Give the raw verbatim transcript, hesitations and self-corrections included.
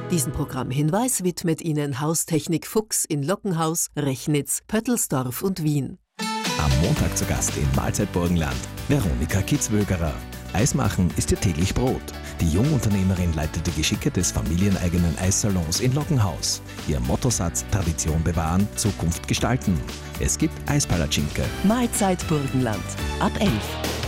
Diesen Programmhinweis widmet Ihnen Haustechnik Fuchs in Lockenhaus, Rechnitz, Pöttelsdorf und Wien. Am Montag zu Gast in Mahlzeit Burgenland Veronika Kitzwögerer. Eismachen ist ihr täglich Brot. Die Jungunternehmerin leitet die Geschicke des familieneigenen Eissalons in Lockenhaus. Ihr Mottosatz: Tradition bewahren, Zukunft gestalten. Es gibt Eispalatschinke. Mahlzeit Burgenland ab elf.